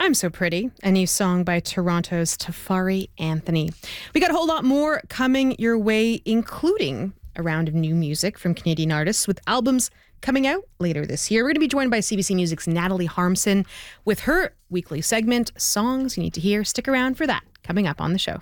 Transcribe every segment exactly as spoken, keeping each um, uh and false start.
I'm So Pretty, a new song by Toronto's Tafari Anthony. We got a whole lot more coming your way, including a round of new music from Canadian artists with albums coming out later this year. We're going to be joined by C B C Music's Natalie Harmson with her weekly segment, Songs You Need to Hear. Stick around for that, coming up on the show.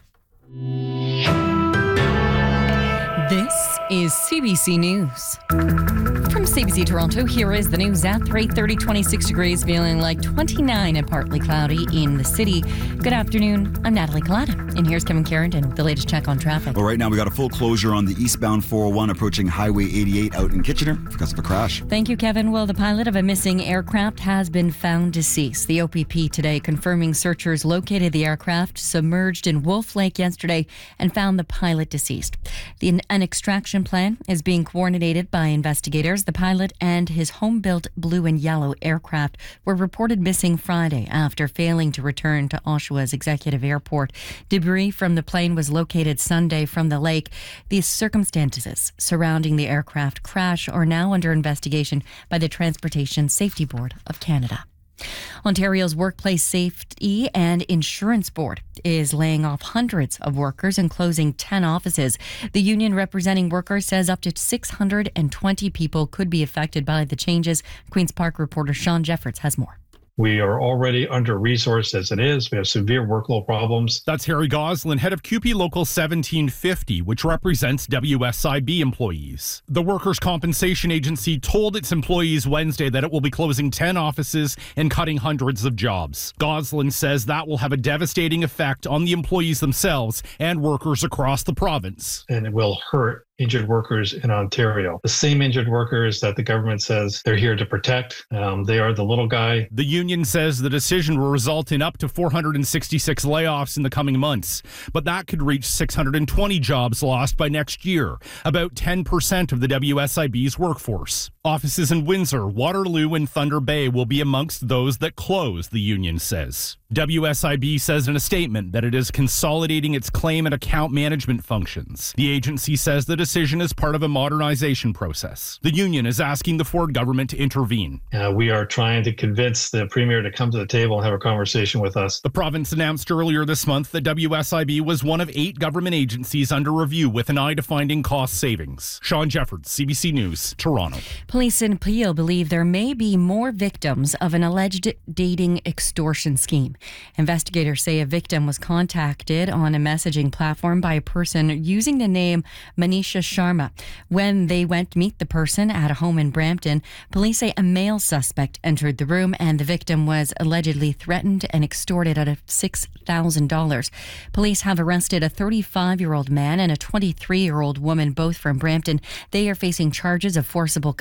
This is C B C News. From C B C Toronto, here is the news at three thirty, twenty-six degrees, feeling like twenty-nine and partly cloudy in the city. Good afternoon, I'm Natalie Collada, and here's Kevin Carrington with the latest check on traffic. Well, right now we got a full closure on the eastbound four oh one approaching Highway eighty-eight out in Kitchener because of a crash. Thank you, Kevin. Well, the pilot of a missing aircraft has been found deceased. The O P P today confirming searchers located the aircraft submerged in Wolf Lake yesterday and found the pilot deceased. The, an extraction plan is being coordinated by investigators. The pilot and his home-built blue and yellow aircraft were reported missing Friday after failing to return to Oshawa's executive airport. Debris from the plane was located Sunday from the lake. These circumstances surrounding the aircraft crash are now under investigation by the Transportation Safety Board of Canada. Ontario's Workplace Safety and Insurance Board is laying off hundreds of workers and closing ten offices. The union representing workers says up to six hundred twenty people could be affected by the changes. Queen's Park reporter Sean Jeffords has more. We are already under-resourced as it is. We have severe workload problems. That's Harry Goslin, head of C U P E Local seventeen fifty, which represents W S I B employees. The Workers' Compensation Agency told its employees Wednesday that it will be closing ten offices and cutting hundreds of jobs. Goslin says that will have a devastating effect on the employees themselves and workers across the province. And it will hurt injured workers in Ontario. The same injured workers that the government says they're here to protect. Um, they are the little guy. The union says the decision will result in up to four hundred sixty-six layoffs in the coming months, but that could reach six hundred twenty jobs lost by next year, about ten percent of the W S I B's workforce. Offices in Windsor, Waterloo, and Thunder Bay will be amongst those that close, the union says. W S I B says in a statement that it is consolidating its claim and account management functions. The agency says the decision is part of a modernization process. The union is asking the Ford government to intervene. Uh, we are trying to convince the Premier to come to the table and have a conversation with us. The province announced earlier this month that W S I B was one of eight government agencies under review with an eye to finding cost savings. Sean Jeffords, C B C News, Toronto. Police in Peel believe there may be more victims of an alleged dating extortion scheme. Investigators say a victim was contacted on a messaging platform by a person using the name Manisha Sharma. When they went to meet the person at a home in Brampton, police say a male suspect entered the room and the victim was allegedly threatened and extorted out of six thousand dollars. Police have arrested a thirty-five-year-old man and a twenty-three-year-old woman, both from Brampton. They are facing charges of forcible